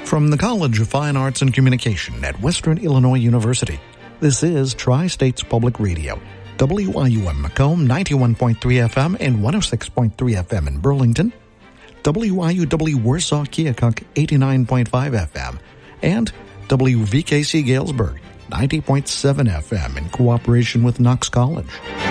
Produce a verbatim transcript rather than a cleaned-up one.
From the College of Fine Arts and Communication at Western Illinois University, this is Tri-States Public Radio, W I U M Macomb ninety-one point three F M and one oh six point three F M in Burlington, W I U W Warsaw Keokuk eighty-nine point five F M, and W V K C Galesburg ninety point seven F M in cooperation with Knox College.